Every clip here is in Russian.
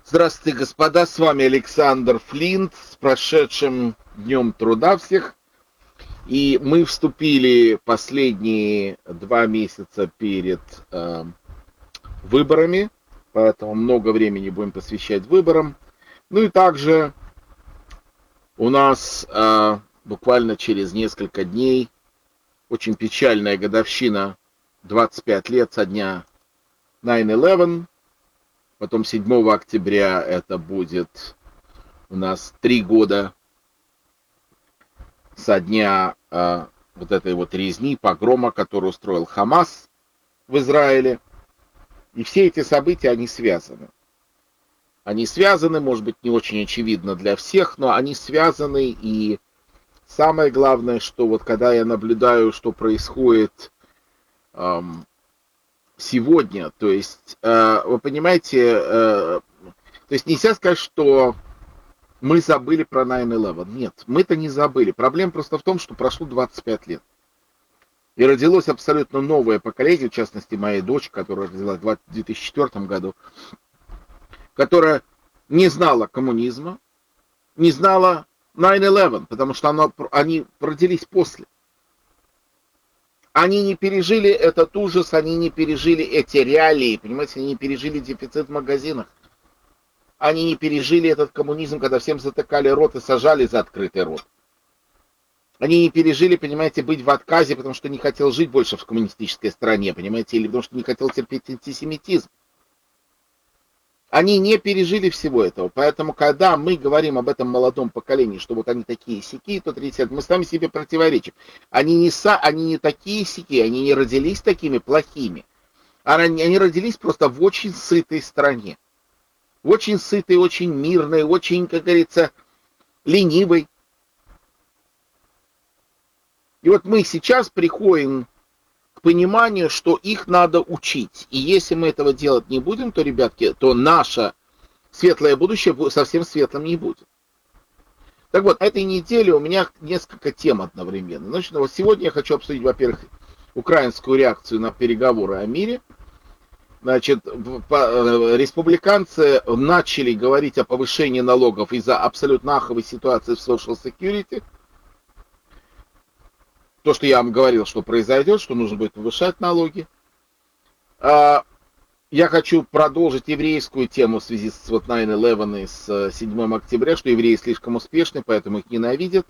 Здравствуйте, господа, с вами Александр Флинт, с прошедшим Днем Труда всех. И мы вступили последние 2 месяца перед выборами, поэтому много времени будем посвящать выборам. Ну и также у нас буквально через несколько дней очень печальная годовщина, 25 лет со дня 9/11. Потом 7 октября это будет у нас 3 года со дня вот этой вот резни, погрома, который устроил Хамас в Израиле. И все эти события, они связаны. Они связаны, может быть, не очень очевидно для всех, но они связаны. И самое главное, что вот когда я наблюдаю, что происходит сегодня, то есть, вы понимаете, то есть нельзя сказать, что мы забыли про 9/11. Нет, мы-то не забыли. Проблема просто в том, что прошло 25 лет. И родилось абсолютно новое поколение, в частности, моя дочь, которая родилась в 2004 году, которая не знала коммунизма, не знала 9/11, потому что они родились после. Они не пережили этот ужас, они не пережили эти реалии, понимаете, они не пережили дефицит в магазинах. Они не пережили этот коммунизм, когда всем затыкали рот и сажали за открытый рот. Они не пережили, понимаете, быть в отказе, потому что не хотел жить больше в коммунистической стране, понимаете, или потому что не хотел терпеть антисемитизм. Они не пережили всего этого. Поэтому, когда мы говорим об этом молодом поколении, что вот они такие сяки, то 30, мы сами себе противоречим. Они не такие сяки, они не родились такими плохими. Они родились просто в очень сытой стране. В очень сытой, очень мирной, очень, как говорится, ленивой. И вот мы сейчас приходим к пониманию, что их надо учить. И если мы этого делать не будем, то, ребятки, то наше светлое будущее совсем светлым не будет. Так вот, этой неделе у меня несколько тем одновременно. Значит, вот сегодня я хочу обсудить, во-первых, украинскую реакцию на переговоры о мире. Значит, республиканцы начали говорить о повышении налогов из-за абсолютно аховой ситуации в social security. То, что я вам говорил, что произойдет, что нужно будет повышать налоги. Я хочу продолжить еврейскую тему в связи с 9/11 и с 7 октября, что евреи слишком успешны, поэтому их ненавидят.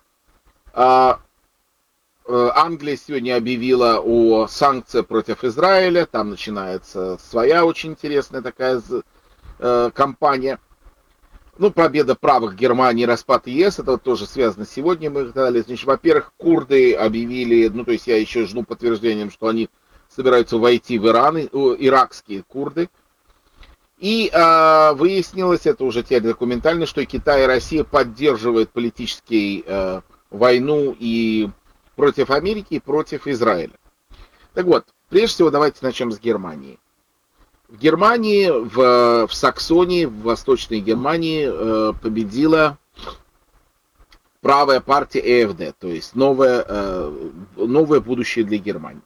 Англия сегодня объявила о санкциях против Израиля. Там начинается своя очень интересная такая кампания. Ну, победа правых Германии, распад ЕС, это вот тоже связано сегодня. Мы дали, значит, во-первых, курды объявили, ну, то есть я еще жду подтверждением, что они собираются войти в Иран, иракские курды. И выяснилось, это уже теперь документально, что и Китай и Россия поддерживают политическую войну и против Америки, и против Израиля. Так вот, прежде всего, давайте начнем с Германии. В Германии, в Саксонии, в Восточной Германии победила правая партия АfD, то есть новое будущее для Германии.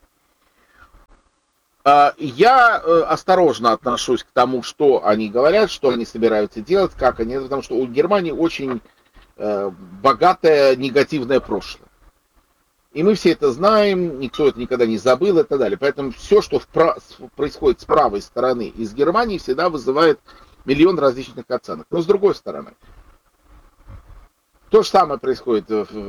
Я осторожно отношусь к тому, что они говорят, что они собираются делать, как они, потому что у Германии очень богатое негативное прошлое. И мы все это знаем, никто это никогда не забыл и так далее. Поэтому все, что происходит с правой стороны из Германии, всегда вызывает миллион различных оценок. Но с другой стороны, то же самое происходит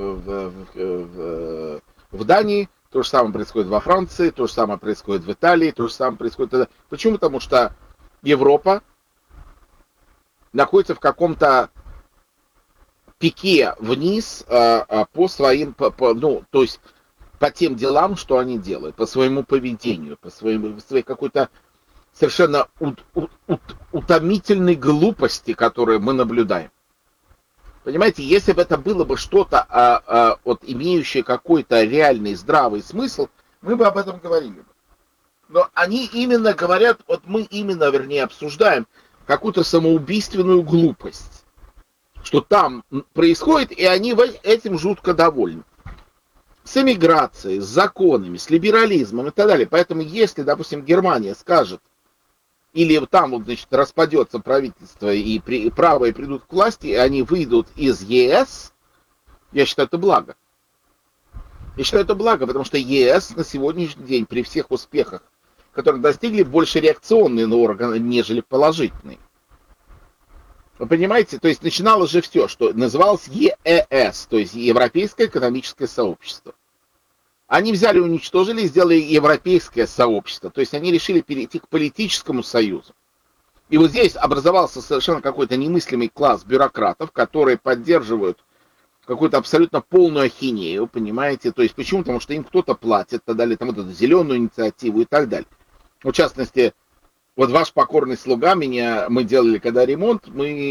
в Дании, то же самое происходит во Франции, то же самое происходит в Италии, то же самое происходит... Почему? Потому что Европа находится в каком-то пике вниз по своим, ну, то есть по тем делам, что они делают, по своему поведению, по своей какой-то совершенно утомительной глупости, которую мы наблюдаем. Понимаете, если бы это было бы что-то, вот, имеющее какой-то реальный здравый смысл, мы бы об этом говорили. Но они именно говорят, вот мы именно, вернее, обсуждаем какую-то самоубийственную глупость, что там происходит, и они этим жутко довольны. С эмиграцией, с законами, с либерализмом и так далее. Поэтому если, допустим, Германия скажет, или там вот, значит, распадется правительство и правые придут к власти, и они выйдут из ЕС, я считаю, это благо. Я считаю, это благо, потому что ЕС на сегодняшний день при всех успехах, которые достигли, больше реакционные на органы, нежели положительные. Вы понимаете? То есть начиналось же все, что называлось ЕЭС, то есть Европейское экономическое сообщество. Они взяли, уничтожили и сделали Европейское сообщество. То есть они решили перейти к политическому союзу. И вот здесь образовался совершенно какой-то немыслимый класс бюрократов, которые поддерживают какую-то абсолютно полную ахинею, понимаете? То есть почему? Потому что им кто-то платит, так далее, там вот эту зеленую инициативу и так далее. В частности, вот ваш покорный слуга, мы делали когда ремонт,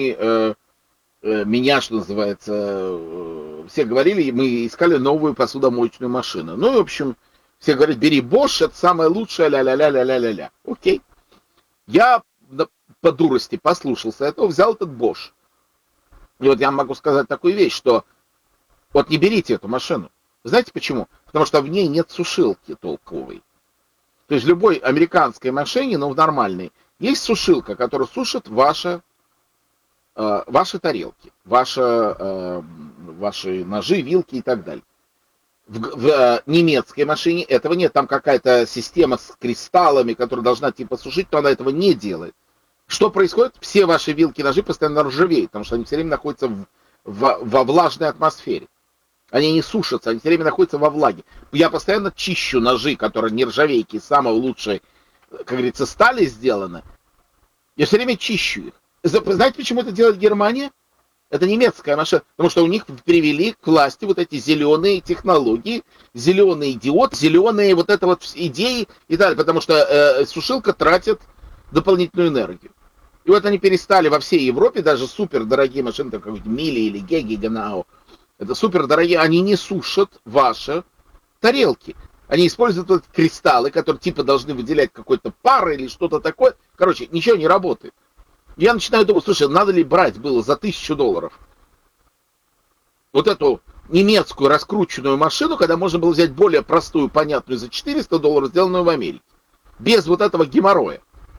меня, что называется, все говорили, мы искали новую посудомоечную машину. Ну, и, в общем, все говорят, бери Bosch, это самое лучшее, ля-ля-ля-ля-ля-ля-ля. Окей. Я по дурости послушался этого, взял этот Bosch. И вот я могу сказать такую вещь, что вот не берите эту машину. Знаете почему? Потому что в ней нет сушилки толковой. То есть в любой американской машине, но в нормальной, есть сушилка, которая сушит ваши тарелки, ваши ножи, вилки и так далее. В немецкой машине этого нет. Там какая-то система с кристаллами, которая должна типа сушить, но она этого не делает. Что происходит? Все ваши вилки и ножи постоянно ржавеют, потому что они все время находятся во влажной атмосфере. Они не сушатся, они все время находятся во влаге. Я постоянно чищу ножи, которые нержавейки, самые лучшие, как говорится, стали сделаны. Я все время чищу их. Знаете, почему это делает Германия? Это немецкая машина, потому что у них привели к власти вот эти зеленые технологии, зеленый идиот, зеленые вот это вот идеи и далее, потому что сушилка тратит дополнительную энергию. И вот они перестали во всей Европе, даже супердорогие машины, как Мили или Геги Ганау, это супердорогие, они не сушат ваши тарелки. Они используют вот кристаллы, которые типа должны выделять какой-то пар или что-то такое. Короче, ничего не работает. Я начинаю думать, слушай, надо ли брать было за $1000 вот эту немецкую раскрученную машину, когда можно было взять более простую, понятную за $400, сделанную в Америке. Без вот этого геморроя.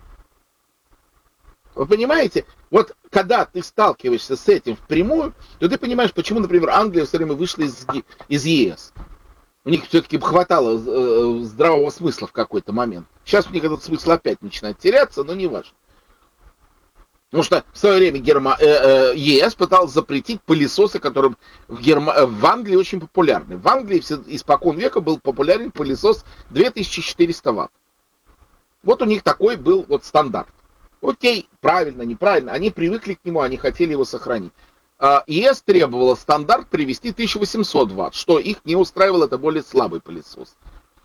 Вы понимаете? Вот когда ты сталкиваешься с этим впрямую, то ты понимаешь, почему, например, Англия все время вышла из ЕС. У них все-таки хватало здравого смысла в какой-то момент. Сейчас у них этот смысл опять начинает теряться, но не важно. Потому что в свое время ЕС пытался запретить пылесосы, которые в Англии очень популярны. В Англии испокон века был популярен пылесос 2400 Вт. Вот у них такой был вот стандарт. Окей, правильно, неправильно. Они привыкли к нему, они хотели его сохранить. ЕС требовала стандарт привести 1800 Вт, что их не устраивало, это более слабый пылесос.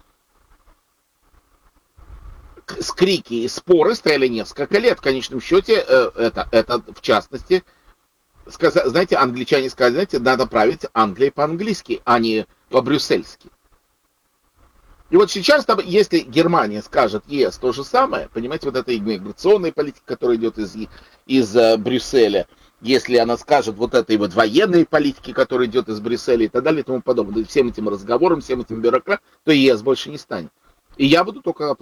Скрики и споры стояли несколько лет. В конечном счете, это в частности, знаете, англичане сказали, знаете, надо править Англией по-английски, а не по-брюссельски. И вот сейчас, если Германия скажет ЕС то же самое, понимаете, вот эта иммиграционная политика, которая идет из Брюсселя, если она скажет вот этой вот военной политики, которая идет из Брюсселя и так далее и тому подобное, всем этим разговорам, всем этим бюрократам, то ЕС больше не станет. И я буду только